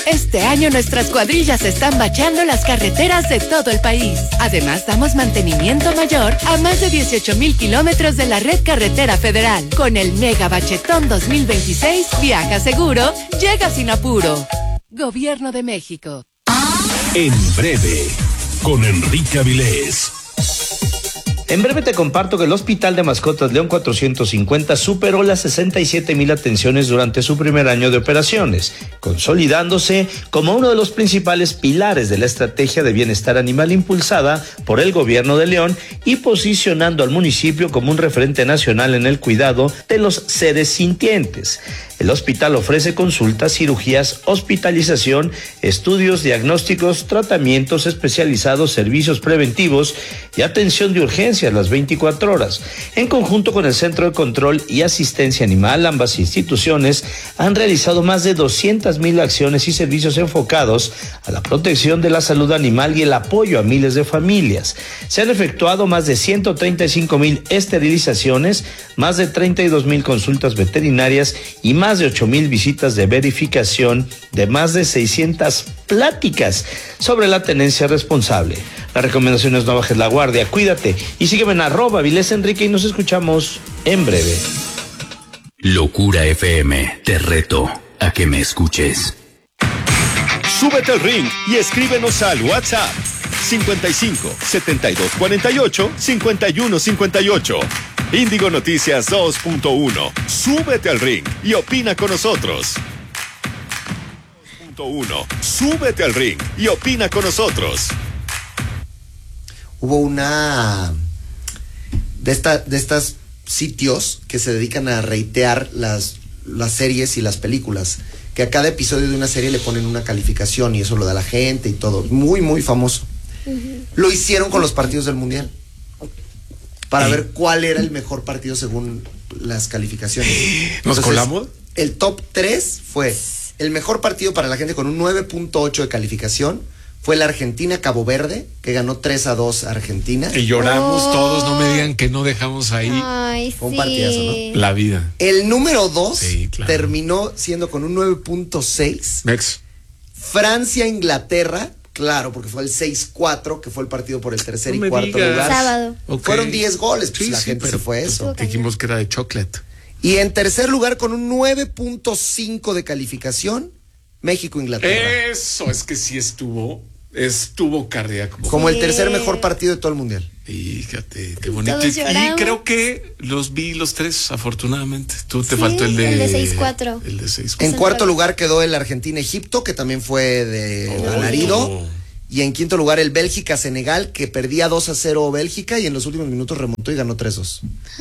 Este año nuestras cuadrillas están bachando las carreteras de todo el país. Además, damos mantenimiento mayor a más de 18,000 kilómetros de la red carretera federal. Con el Mega Bachetón 2026, viaja seguro, llega sin apuro. Gobierno de México. En breve, con Enrique Avilés. En breve te comparto que el Hospital de Mascotas León 450 superó las 67,000 atenciones durante su primer año de operaciones, consolidándose como uno de los principales pilares de la estrategia de bienestar animal impulsada por el gobierno de León y posicionando al municipio como un referente nacional en el cuidado de los seres sintientes. El hospital ofrece consultas, cirugías, hospitalización, estudios, diagnósticos, tratamientos especializados, servicios preventivos y atención de urgencias las 24 horas. En conjunto con el Centro de Control y Asistencia Animal, ambas instituciones han realizado más de 200,000 acciones y servicios enfocados a la protección de la salud animal y el apoyo a miles de familias. Se han efectuado más de 135,000 esterilizaciones, más de 32,000 consultas veterinarias y más de 8,000 visitas de verificación, de más de 600 pláticas sobre la tenencia responsable. La recomendación es no bajes la guardia, cuídate y sígueme en @VilésEnrique y nos escuchamos en breve. Locura FM, te reto a que me escuches. Súbete al ring y escríbenos al WhatsApp 55 72 48 51 58. Índigo Noticias 2.1. Súbete al ring y opina con nosotros. 2.1. Súbete al ring y opina con nosotros. Hubo una de estas sitios que se dedican a reitear las series y las películas, que a cada episodio de una serie le ponen una calificación y eso lo da la gente y todo. Muy, muy famoso. Uh-huh. Lo hicieron con los partidos del Mundial para ver cuál era el mejor partido según las calificaciones. ¿Nos colamos? El top 3 fue el mejor partido para la gente con un 9.8 de calificación. Fue la Argentina-Cabo Verde, que ganó 3-2 Argentina. Y lloramos todos, no me digan que no dejamos ahí. Ay, fue un partidazo, ¿no? La vida. El número 2 claro, terminó siendo con un 9.6. Mex. Francia-Inglaterra, claro, porque fue el 6-4, que fue el partido por el tercer y cuarto lugar. Sábado. Okay. Fueron 10 goles, pues la gente se fue eso. Dijimos que era de chocolate. Y en tercer lugar, con un 9.5 de calificación, México-Inglaterra. Eso, es que sí estuvo cardíaco. Como el tercer mejor partido de todo el mundial. Fíjate, qué bonito. Y creo que los vi los tres, afortunadamente. Tú te faltó el de 6-4. El de 6-4. En cuarto lugar quedó el Argentina-Egipto, que también fue de alarido. Y en quinto lugar el Bélgica-Senegal, que perdía 2-0 Bélgica y en los últimos minutos remontó y ganó 3-2.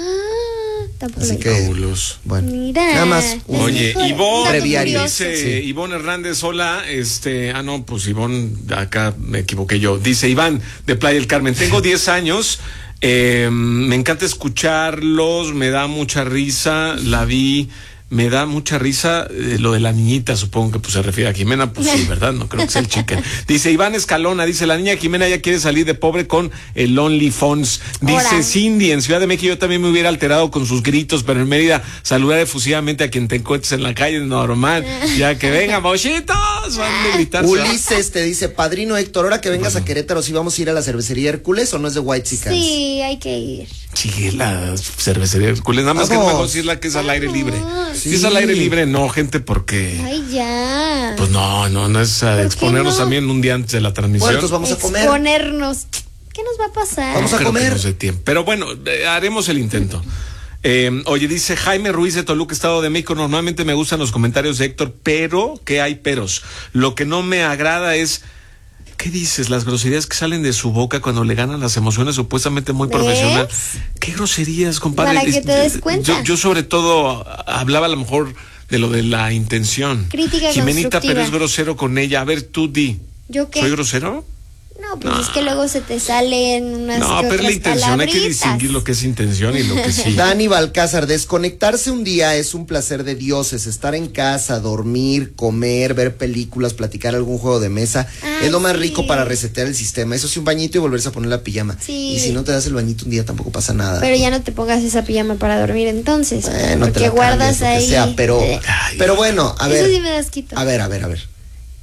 Así que, fabuloso. Bueno, mira, nada más. Oye, Ivonne dice, sí. Ivonne Hernández, hola, pues Ivonne, acá me equivoqué yo. Dice Iván, de Playa del Carmen, tengo 10 años, me encanta escucharlos, me da mucha risa, me da mucha risa lo de la niñita, supongo que pues se refiere a Jimena, pues sí, ¿verdad? No creo que sea el chicken. Dice Iván Escalona, dice la niña Jimena ya quiere salir de pobre con el OnlyFans. Dice Cindy, en Ciudad de México yo también me hubiera alterado con sus gritos, pero en Mérida saludar efusivamente a quien te encuentres en la calle es normal, ya que venga, mochitos, van a gritar. Ulises te dice, padrino Héctor, ahora que vengas a Querétaro, ¿sí vamos a ir a la cervecería Hércules o no es de White Chickens? Sí, hay que ir. Sí, la cervecería Hércules, nada más que es mejor decirla que es al aire libre. Si es al aire libre, no, gente, porque... Ay, ya. Pues no es a exponernos también un día antes de la transmisión. Bueno, entonces vamos a comer. Exponernos. ¿Qué nos va a pasar? Vamos a comer. No sé tiempo. Pero bueno, haremos el intento. Oye, dice Jaime Ruiz de Toluca, Estado de México, normalmente me gustan los comentarios de Héctor, pero ¿qué hay peros? Lo que no me agrada es... ¿Qué dices? Las groserías que salen de su boca cuando le ganan las emociones, supuestamente muy profesional. ¿Qué groserías, compadre? Para que te des cuenta. Yo sobre todo hablaba a lo mejor de lo de la intención. Crítica Jimenita, constructiva. pero es grosero con ella. A ver, tú di. ¿Yo qué? ¿Soy grosero? No, pues es que luego se te salen unas pero la intención, hay que distinguir lo que es intención y lo que sí. Dani Balcázar, desconectarse un día es un placer de dioses. Estar en casa, dormir, comer, ver películas, platicar algún juego de mesa, es lo más rico para resetear el sistema. Eso sí, un bañito y volverse a poner la pijama. Sí. Y si no te das el bañito un día tampoco pasa nada. Pero ya no te pongas esa pijama para dormir entonces. Bueno, porque guardas ahí. Sea, pero bueno, a ver. Eso sí me das quito. A ver.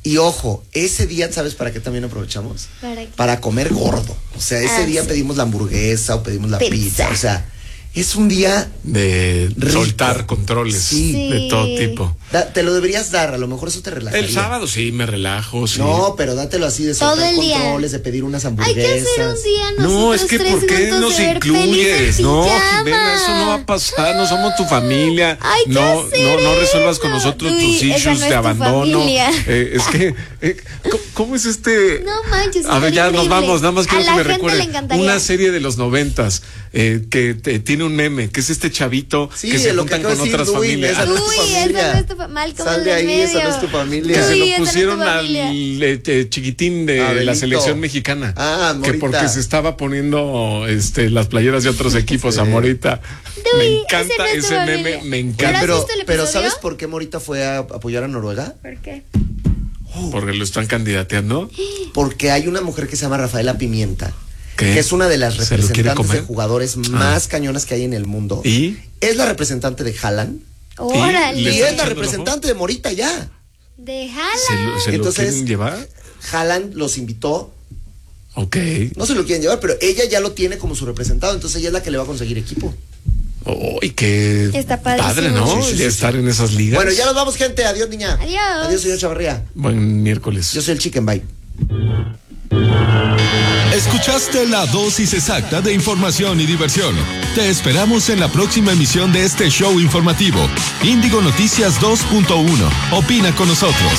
Y ojo, ese día, ¿sabes para qué también aprovechamos? ¿Para qué? Para comer gordo. O sea, ese día sí. pedimos la hamburguesa o pedimos la Pizza. pizza. O sea, es un día De rico. soltar controles Sí. de todo tipo. Te lo deberías dar, a lo mejor eso te relajaría. El sábado sí me relajo, sí. No, pero dátelo así de Todo soltar el día. controles, de pedir unas Hay hamburguesas. que hacer un día No, nosotros es que tres ¿por qué juntos nos de ver incluyes? pelis en No, pijama. Jimena, eso no va a pasar, no somos tu familia. Hay que no, hacer no resuelvas con eso. nosotros Uy, tus esa issues no es de tu abandono. familia. Es que, ¿cómo es este? No manches, A ver, ya nos increíble. vamos, nada más quiero A que la me gente recuerden le encantaría. una serie de los 90s que tiene un meme, que es este chavito Sí, que se lo que juntan acabo con de decir, otras Duin, familias. esa no es tu Uy, familia. esa no es tu Malcolm Sal el de del ahí, esa no medio. es tu familia. Que se Uy, lo esa no es tu pusieron familia. al chiquitín de la Abelito. selección mexicana. Ah, que Morita. porque se estaba poniendo las playeras de otros equipos Sí. a Morita. Uy, Me encanta ese no es tu ese familia. meme, me Oye, encanta. ¿Pero has visto el pero episodio? ¿sabes por qué Morita fue a apoyar a Noruega? ¿Por qué? Porque lo están candidateando. Porque hay una mujer que se llama Rafaela Pimienta, ¿Qué? que es una de las ¿Se lo quiere representantes de comer? jugadores más cañonas que hay en el mundo. ¿Y? Es la representante de Haaland Órale. ¿Le y está es la echando el representante de Morita ya. De ¿Se Haaland. lo Entonces- quieren llevar? Haaland los invitó, Ok. no se lo quieren llevar, pero ella ya lo tiene como su representado, entonces ella es la que le va a conseguir equipo. ¡Uy, qué Está padrísimo. padre, ¿no? Sí, sí, sí, Ya estar en esas ligas. Bueno, ya nos vamos, gente. Adiós, niña. Adiós. Adiós, señor Chavarría. Buen miércoles. Yo soy el Chicken Bite. Escuchaste la dosis exacta de información y diversión. Te esperamos en la próxima emisión de este show informativo. Índigo Noticias 2.1. Opina con nosotros.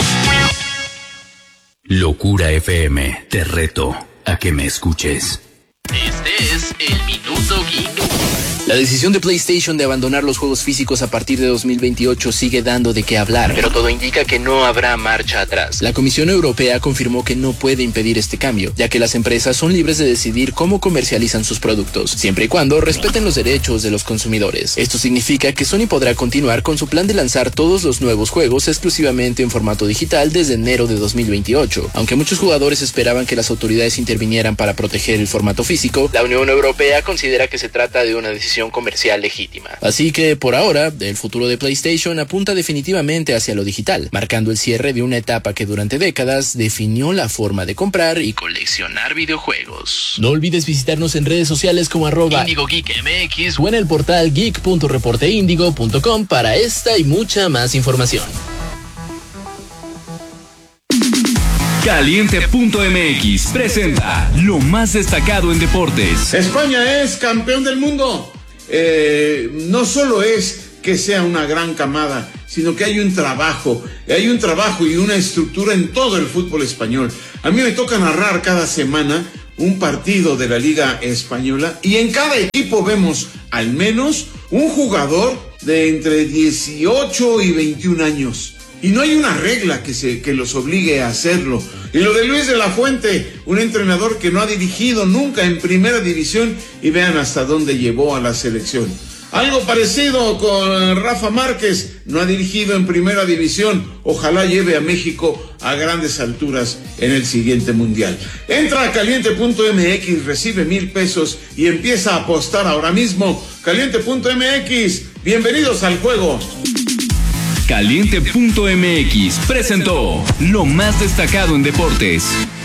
Locura FM, te reto a que me escuches. Este es el Minuto Geek. La decisión de PlayStation de abandonar los juegos físicos a partir de 2028 sigue dando de qué hablar, pero todo indica que no habrá marcha atrás. La Comisión Europea confirmó que no puede impedir este cambio, ya que las empresas son libres de decidir cómo comercializan sus productos, siempre y cuando respeten los derechos de los consumidores. Esto significa que Sony podrá continuar con su plan de lanzar todos los nuevos juegos exclusivamente en formato digital desde enero de 2028. Aunque muchos jugadores esperaban que las autoridades intervinieran para proteger el formato físico, la Unión Europea considera que se trata de una decisión comercial legítima. Así que, por ahora, el futuro de PlayStation apunta definitivamente hacia lo digital, marcando el cierre de una etapa que durante décadas definió la forma de comprar y coleccionar videojuegos. No olvides visitarnos en redes sociales como @IndigoGeekMX o en el portal geek.reporteindigo.com para esta y mucha más información. Caliente.mx presenta lo más destacado en deportes. España es campeón del mundo. No solo es que sea una gran camada, sino que hay un trabajo y una estructura en todo el fútbol español. A mí me toca narrar cada semana un partido de la Liga Española y en cada equipo vemos al menos un jugador de entre 18 y 21 años. Y no hay una regla que los obligue a hacerlo. Y lo de Luis de la Fuente, un entrenador que no ha dirigido nunca en primera división y vean hasta dónde llevó a la selección. Algo parecido con Rafa Márquez, no ha dirigido en primera división, ojalá lleve a México a grandes alturas en el siguiente mundial. Entra a caliente.mx, recibe 1,000 pesos y empieza a apostar ahora mismo. Caliente.mx, bienvenidos al juego. Caliente.mx presentó lo más destacado en deportes.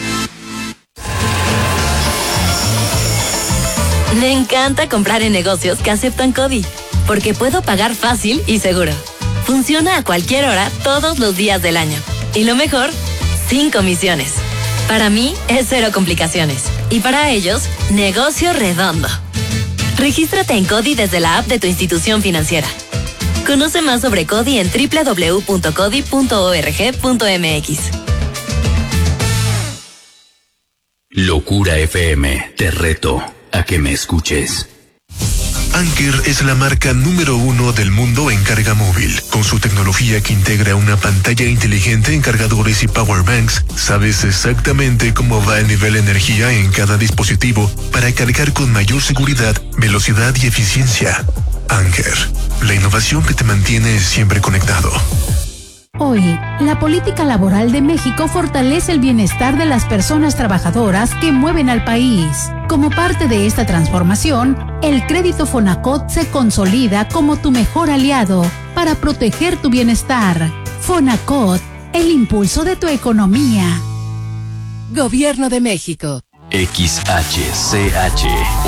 Me encanta comprar en negocios que aceptan CODI, porque puedo pagar fácil y seguro. Funciona a cualquier hora, todos los días del año. Y lo mejor, sin comisiones. Para mí, es cero complicaciones. Y para ellos, negocio redondo. Regístrate en CODI desde la app de tu institución financiera. Conoce más sobre CODI en www.codi.org.mx. Locura FM, te reto a que me escuches. Anker es la marca número 1 del mundo en carga móvil. Con su tecnología que integra una pantalla inteligente en cargadores y powerbanks, sabes exactamente cómo va el nivel de energía en cada dispositivo para cargar con mayor seguridad, velocidad y eficiencia. Anker, la innovación que te mantiene siempre conectado. Hoy, la política laboral de México fortalece el bienestar de las personas trabajadoras que mueven al país. Como parte de esta transformación, el crédito Fonacot se consolida como tu mejor aliado para proteger tu bienestar. Fonacot, el impulso de tu economía. Gobierno de México. XHCH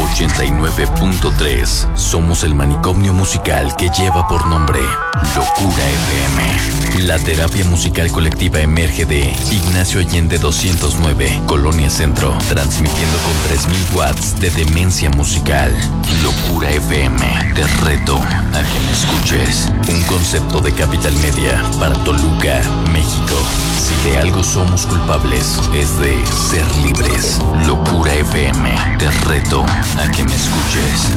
89.3. Somos el manicomio musical que lleva por nombre Locura FM. La terapia musical colectiva emerge de Ignacio Allende 209, Colonia Centro, transmitiendo con 3000 watts de demencia musical. Locura FM, te reto a que me escuches. Un concepto de Capital Media para Toluca, México. Si de algo somos culpables, es de ser libres. Locura FM, te reto a que me escuches.